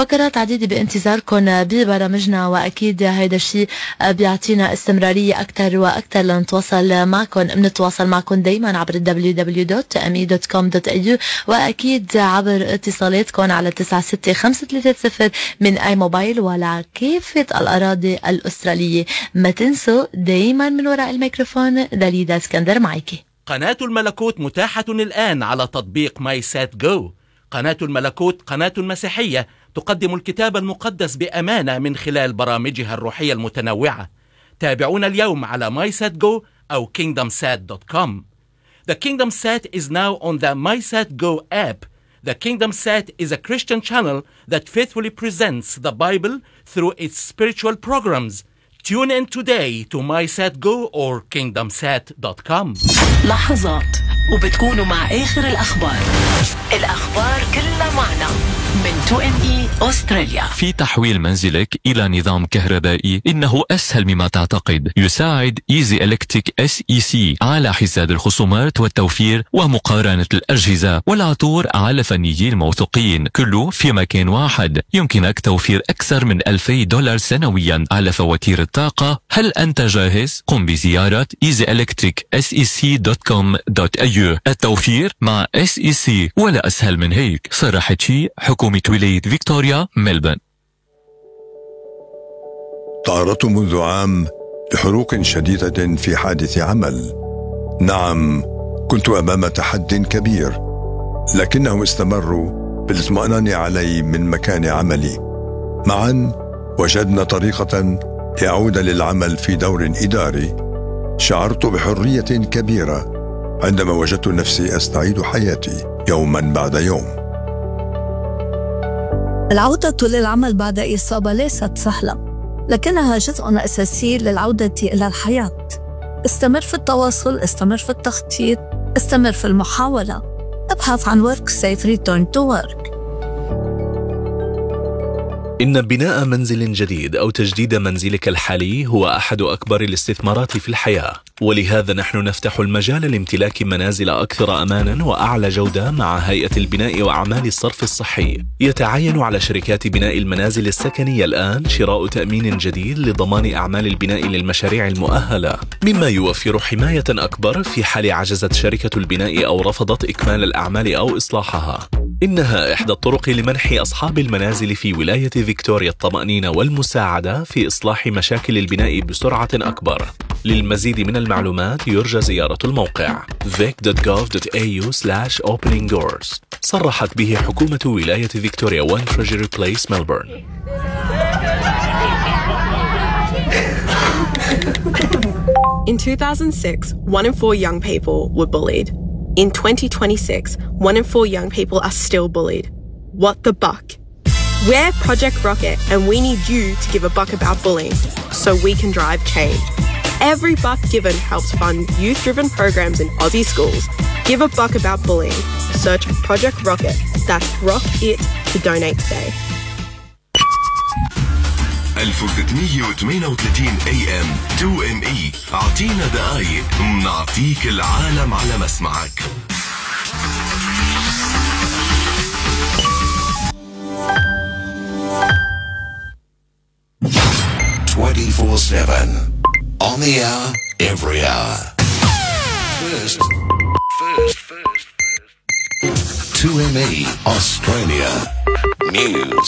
فقرات عديدة بانتظاركم ببرامجنا، وأكيد هيدا الشيء بيعطينا استمرارية أكتر وأكتر لنتواصل معكم. بنتواصل معكم دايما عبر www.me.com.au، وأكيد عبر اتصالاتكم على 96530 من أي موبايل وعلى كافة الأراضي الأسترالية. ما تنسوا دايما من وراء الميكروفون داليدا اسكندر معاكي. قناة الملكوت متاحة الآن على تطبيق ماي سات جو. قناة الملكوت قناة مسيحية تقدم الكتاب المقدس بأمانة من خلال برامجها الروحية المتنوعة. تابعونا اليوم على MySatGo أو KingdomSat.com. The KingdomSat is now on the MySatGo app. The KingdomSat is a Christian channel that faithfully presents the Bible through its spiritual programs. Tune in today to MySatGo or KingdomSat.com. لحظات وبتكونوا مع آخر الأخبار كلها معنا من 2ME أستراليا. في تحويل منزلك إلى نظام كهربائي إنه أسهل مما تعتقد. يساعد إيزي إلكتريك SEC على حساب الخصومات والتوفير ومقارنة الأجهزة والعطور على فنيين موثوقين، كله في مكان واحد. يمكنك توفير أكثر من $2000 سنويا على فواتير الطاقة. هل أنت جاهز؟ قم بزيارة easyelectricsec.com.au. التوفير مع SEC ولا أسهل من هيك. صرحت شيء حكومة ولاية فيكتوريا ملبن. تعرضت منذ عام لحروق شديدة في حادث عمل. نعم، كنت أمام تحد كبير، لكنهم استمروا بالاطمئنان علي من مكان عملي. معا وجدنا طريقة لأعود للعمل في دور إداري. شعرت بحرية كبيرة عندما وجدت نفسي أستعيد حياتي يوما بعد يوم. العودة للعمل بعد إصابة ليست سهلة، لكنها جزء أساسي للعودة إلى الحياة. استمر في التواصل، استمر في التخطيط، استمر في المحاولة. ابحث عن Work Safe Return to Work. إن بناء منزل جديد أو تجديد منزلك الحالي هو أحد أكبر الاستثمارات في الحياة، ولهذا نحن نفتح المجال لامتلاك منازل أكثر أماناً وأعلى جودة مع هيئة البناء وأعمال الصرف الصحي. يتعين على شركات بناء المنازل السكنية الآن شراء تأمين جديد لضمان أعمال البناء للمشاريع المؤهلة، مما يوفر حماية أكبر في حال عجزت شركة البناء أو رفضت إكمال الأعمال أو إصلاحها. إنها إحدى الطرق لمنح أصحاب المنازل في ولاية فيكتوريا الطمأنينة والمساعدة في إصلاح مشاكل البناء بسرعة أكبر. للمزيد من المعلومات يرجى زيارة الموقع vic.gov.au/openingdoors. صرحت به حكومة ولاية فيكتوريا 1 Treasury Place Melbourne. In 2006, 1 in 4 young people were bullied. In 2026, 1 in 4 young people are still bullied. What the buck? We're Project Rocket, and we need you to give a buck about bullying so we can drive change. Every buck given helps fund youth-driven programs in Aussie schools. Give a buck about bullying. Search Project Rocket. That's Rock It to donate today. 1638 AM 2ME. أعطينا دقايق نعطيك العالم على مسمعك. 24/7 on the hour, every hour. First. 2ME Australia News.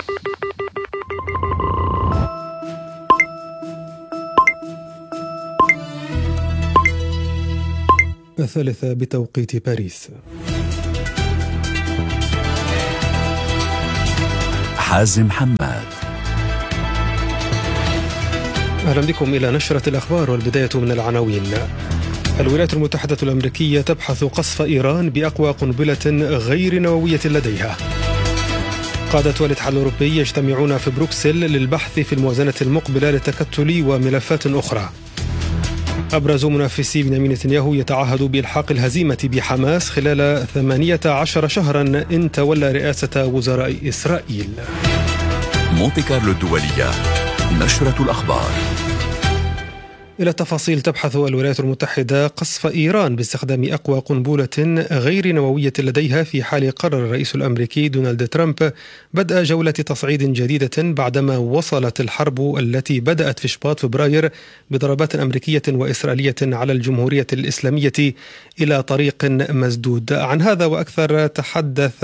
الثالثة بتوقيت باريس. حازم حماد. أهلا بكم إلى نشرة الأخبار، والبداية من العناوين. الولايات المتحدة الأمريكية تبحث قصف إيران بأقوى قنبلة غير نووية لديها. قادة الاتحاد الأوروبي يجتمعون في بروكسل للبحث في الموازنة المقبلة للتكتل وملفات أخرى. أبرز منافسي بنيامين نتنياهو يتعهد بإلحاق الهزيمة بحماس خلال 18 شهرا إن تولى رئاسة وزراء إسرائيل. مونتي كارلو الدولية، نشرة الأخبار. إلى التفاصيل. تبحث الولايات المتحدة قصف إيران باستخدام أقوى قنبلة غير نووية لديها في حال قرر الرئيس الأمريكي دونالد ترامب بدء جولة تصعيد جديدة بعدما وصلت الحرب التي بدأت في شباط فبراير بضربات أمريكية وإسرائيلية على الجمهورية الإسلامية إلى طريق مسدود. عن هذا وأكثر تحدث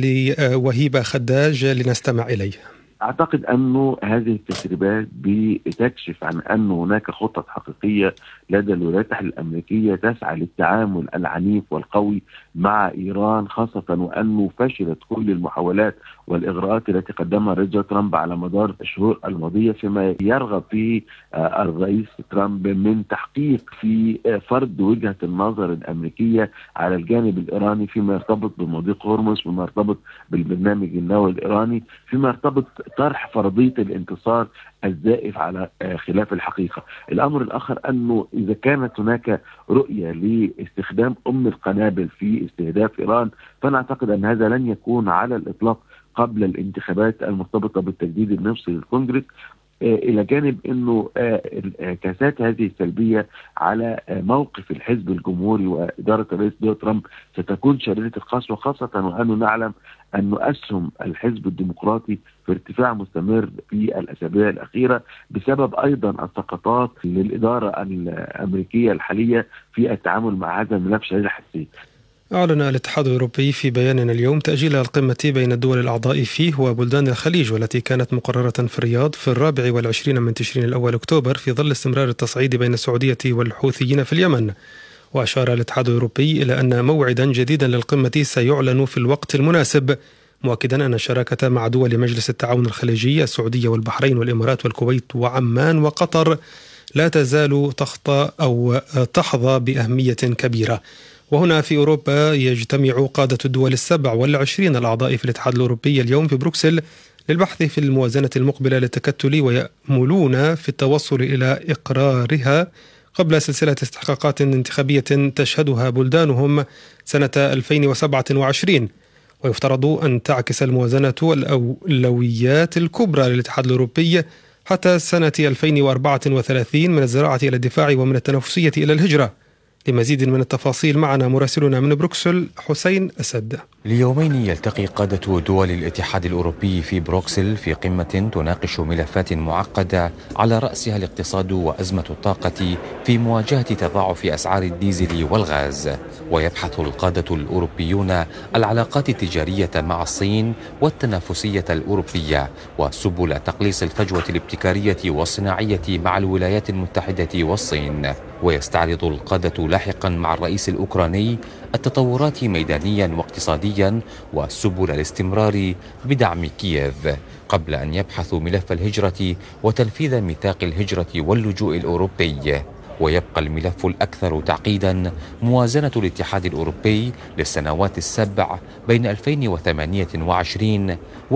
لوهيبة خداج لنستمع إليه. أعتقد أنه هذه التسريبات بتكشف عن أن هناك خطط حقيقية لدى الولايات المتحدة الأمريكية تسعى للتعامل العنيف والقوي مع إيران، خاصة وأنه فشلت كل المحاولات والإغراءات التي قدمها رئيس ترامب على مدار الشهور الماضية، فيما يرغب فيه الرئيس ترامب من تحقيق في فرض وجهة النظر الأمريكية على الجانب الإيراني فيما يرتبط بمضيق هرمز، فيما يرتبط بالبرنامج النووي الإيراني، فيما يرتبط طرح فرضية الانتصار الزائف على خلاف الحقيقة. الأمر الآخر أنه إذا كانت هناك رؤية لاستخدام القنابل في استهداف إيران، فأنا أعتقد أن هذا لن يكون على الإطلاق قبل الانتخابات المرتبطة بالتجديد النفسي للكونجرس، إلى جانب أنه انعكاسات هذه السلبية على موقف الحزب الجمهوري وإدارة الرئيس دونالد ترامب ستكون شديدة القسوة، خاصة وأنه نعلم أن أسهم الحزب الديمقراطي في ارتفاع مستمر في الأسابيع الأخيرة بسبب أيضا السقطات للإدارة الأمريكية الحالية في التعامل مع هذا الملف شديد الحساسية. أعلن الاتحاد الأوروبي في بيان اليوم تأجيل القمة بين الدول الأعضاء فيه وبلدان الخليج، والتي كانت مقررة في الرياض في 24 من تشرين الأول أكتوبر في ظل استمرار التصعيد بين السعودية والحوثيين في اليمن. وأشار الاتحاد الأوروبي إلى أن موعدا جديدا للقمة سيعلن في الوقت المناسب، مؤكدا أن الشراكة مع دول مجلس التعاون الخليجي السعودية والبحرين والإمارات والكويت وعمان وقطر لا تزال تحظى بأهمية كبيرة. وهنا في أوروبا يجتمع قادة الدول 27 الأعضاء في الاتحاد الأوروبي اليوم في بروكسل للبحث في الموازنة المقبلة للتكتل، ويأملون في التوصل إلى إقرارها قبل سلسلة استحقاقات انتخابية تشهدها بلدانهم سنة 2027. ويفترض أن تعكس الموازنة الأولويات الكبرى للاتحاد الأوروبي حتى سنة 2034 من الزراعة إلى الدفاع ومن التنافسية إلى الهجرة. لمزيد من التفاصيل معنا مراسلنا من بروكسل حسين أسد. اليومين يلتقي قادة دول الاتحاد الأوروبي في بروكسل في قمة تناقش ملفات معقدة على رأسها الاقتصاد وأزمة الطاقة في مواجهة تضاعف أسعار الديزل والغاز. ويبحث القادة الأوروبيون العلاقات التجارية مع الصين والتنافسية الأوروبية وسبل تقليص الفجوة الابتكارية والصناعية مع الولايات المتحدة والصين. ويستعرض القادة لاحقا مع الرئيس الأوكراني التطورات ميدانيا واقتصاديا وسبل الاستمرار بدعم كييف، قبل أن يبحثوا ملف الهجرة وتنفيذ ميثاق الهجرة واللجوء الأوروبي. ويبقى الملف الأكثر تعقيدا موازنة الاتحاد الأوروبي للسنوات السبع بين 2028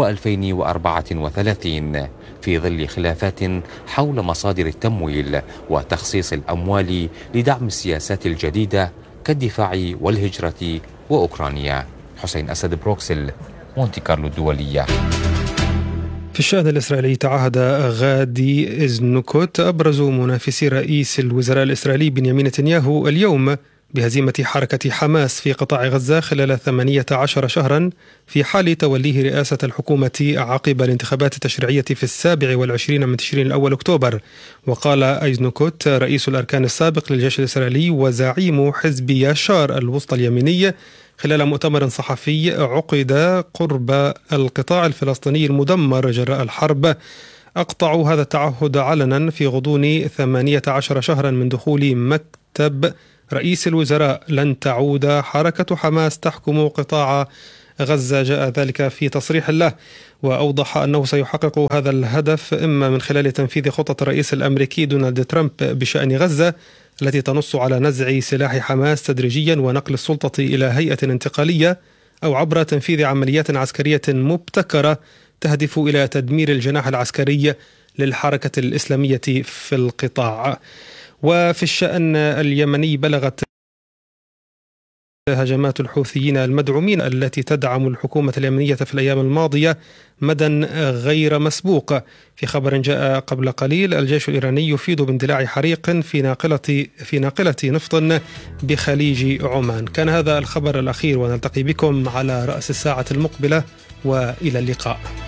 و2034 في ظل خلافات حول مصادر التمويل وتخصيص الأموال لدعم السياسات الجديدة كالدفاع والهجرة وأوكرانيا. حسين أسد، بروكسل، مونتي كارلو الدولية. في الشأن الإسرائيلي تعهد غادي إيزنكوت أبرز منافسي رئيس الوزراء الإسرائيلي بنيامين نتنياهو اليوم بهزيمة حركة حماس في قطاع غزة خلال 18 شهرا في حال توليه رئاسة الحكومة عقب الانتخابات التشريعية في 27 من تشرين الأول أكتوبر. وقال إيزنكوت رئيس الأركان السابق للجيش الإسرائيلي وزعيم حزب ياشار الوسطى اليميني خلال مؤتمر صحفي عقد قرب القطاع الفلسطيني المدمر جراء الحرب، أقطعوا هذا التعهد علنا في غضون 18 شهرا من دخول مكتب رئيس الوزراء. لن تعود حركة حماس تحكم قطاع غزة، جاء ذلك في تصريح له. وأوضح أنه سيحقق هذا الهدف إما من خلال تنفيذ خطة الرئيس الأمريكي دونالد ترامب بشأن غزة التي تنص على نزع سلاح حماس تدريجيا ونقل السلطة إلى هيئة انتقالية، أو عبر تنفيذ عمليات عسكرية مبتكرة تهدف إلى تدمير الجناح العسكري للحركة الإسلامية في القطاع. وفي الشأن اليمني بلغت هجمات الحوثيين المدعومين التي تدعم الحكومة اليمنية في الأيام الماضية مدى غير مسبوق. في خبر جاء قبل قليل، الجيش الإيراني يفيد باندلاع حريق في ناقلة نفط بخليج عمان. كان هذا الخبر الأخير، ونلتقي بكم على رأس الساعة المقبلة، وإلى اللقاء.